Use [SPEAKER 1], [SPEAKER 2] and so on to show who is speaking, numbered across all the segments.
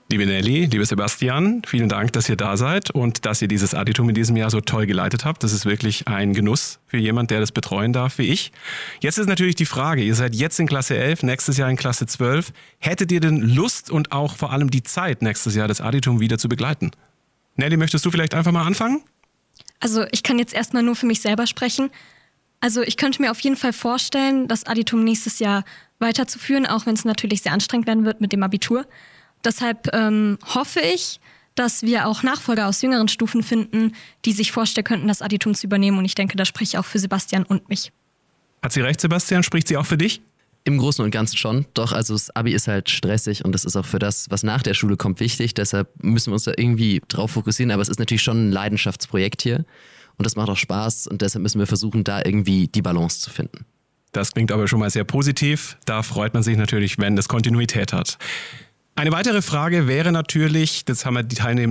[SPEAKER 1] Liebe Nelly, lieber Sebastian, vielen Dank, dass ihr da seid und dass ihr dieses Additum in diesem Jahr so toll geleitet habt. Das ist wirklich ein Genuss für jemand, der das betreuen darf wie ich. Jetzt ist natürlich die Frage, ihr seid jetzt in Klasse 11, nächstes Jahr in Klasse 12. Hättet ihr denn Lust und auch vor allem die Zeit, nächstes Jahr das Additum wieder zu begleiten? Nelly, möchtest du vielleicht einfach mal anfangen?
[SPEAKER 2] Also ich kann jetzt erstmal nur für mich selber sprechen. Also ich könnte mir auf jeden Fall vorstellen, das Additum nächstes Jahr weiterzuführen, auch wenn es natürlich sehr anstrengend werden wird mit dem Abitur. Deshalb hoffe ich, dass wir auch Nachfolger aus jüngeren Stufen finden, die sich vorstellen könnten, das Additum zu übernehmen. Und ich denke, da spreche ich auch für Sebastian und mich.
[SPEAKER 1] Hat sie recht, Sebastian? Spricht sie auch für dich?
[SPEAKER 3] Im Großen und Ganzen schon. Doch, also das Abi ist halt stressig und das ist auch für das, was nach der Schule kommt, wichtig. Deshalb müssen wir uns da irgendwie drauf fokussieren. Aber es ist natürlich schon ein Leidenschaftsprojekt hier und das macht auch Spaß. Und deshalb müssen wir versuchen, da irgendwie die Balance zu finden.
[SPEAKER 1] Das klingt aber schon mal sehr positiv. Da freut man sich natürlich, wenn das Kontinuität hat. Eine weitere Frage wäre natürlich, das haben wir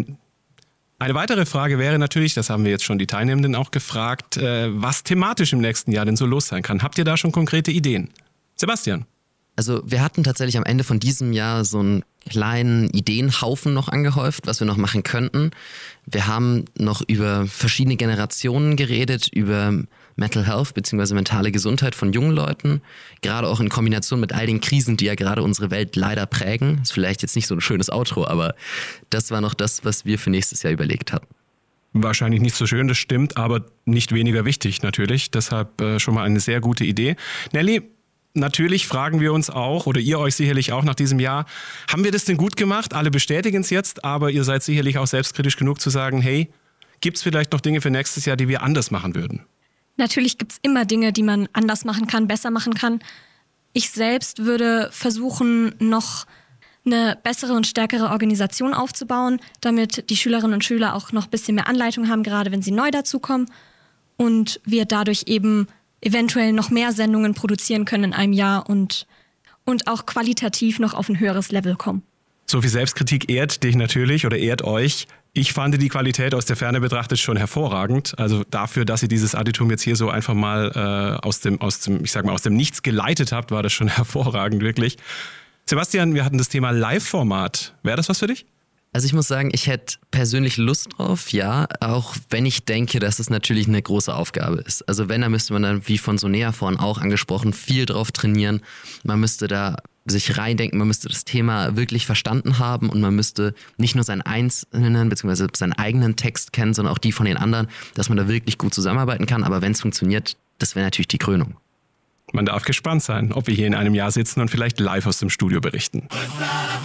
[SPEAKER 1] jetzt schon die Teilnehmenden auch gefragt, was thematisch im nächsten Jahr denn so los sein kann. Habt ihr da schon konkrete Ideen? Sebastian?
[SPEAKER 3] Also wir hatten tatsächlich am Ende von diesem Jahr so einen kleinen Ideenhaufen noch angehäuft, was wir noch machen könnten. Wir haben noch über verschiedene Generationen geredet, über Mental Health bzw. mentale Gesundheit von jungen Leuten, gerade auch in Kombination mit all den Krisen, die ja gerade unsere Welt leider prägen. Ist vielleicht jetzt nicht so ein schönes Outro, aber das war noch das, was wir für nächstes Jahr überlegt hatten.
[SPEAKER 1] Wahrscheinlich nicht so schön, das stimmt, aber nicht weniger wichtig natürlich. Deshalb schon mal eine sehr gute Idee. Nelly, natürlich fragen wir uns auch, oder ihr euch sicherlich auch nach diesem Jahr, haben wir das denn gut gemacht? Alle bestätigen es jetzt, aber ihr seid sicherlich auch selbstkritisch genug zu sagen, hey, gibt es vielleicht noch Dinge für nächstes Jahr, die wir anders machen würden?
[SPEAKER 2] Natürlich gibt es immer Dinge, die man anders machen kann, besser machen kann. Ich selbst würde versuchen, noch eine bessere und stärkere Organisation aufzubauen, damit die Schülerinnen und Schüler auch noch ein bisschen mehr Anleitung haben, gerade wenn sie neu dazukommen. Und wir dadurch eben eventuell noch mehr Sendungen produzieren können in einem Jahr und auch qualitativ noch auf ein höheres Level kommen.
[SPEAKER 1] So viel Selbstkritik ehrt dich natürlich oder ehrt euch. Ich fand die Qualität aus der Ferne betrachtet schon hervorragend. Also dafür, dass ihr dieses Additum jetzt hier so einfach mal aus dem Nichts geleitet habt, war das schon hervorragend, wirklich. Sebastian, wir hatten das Thema Live-Format. Wäre das was für dich?
[SPEAKER 3] Also ich muss sagen, ich hätte persönlich Lust drauf, ja, auch wenn ich denke, dass es natürlich eine große Aufgabe ist. Also wenn, dann müsste man dann, wie von Sonea vorhin auch angesprochen, viel drauf trainieren. Man müsste da sich reindenken, man müsste das Thema wirklich verstanden haben und man müsste nicht nur seinen einzelnen bzw. seinen eigenen Text kennen, sondern auch die von den anderen, dass man da wirklich gut zusammenarbeiten kann. Aber wenn es funktioniert, das wäre natürlich die Krönung.
[SPEAKER 1] Man darf gespannt sein, ob wir hier in einem Jahr sitzen und vielleicht live aus dem Studio berichten.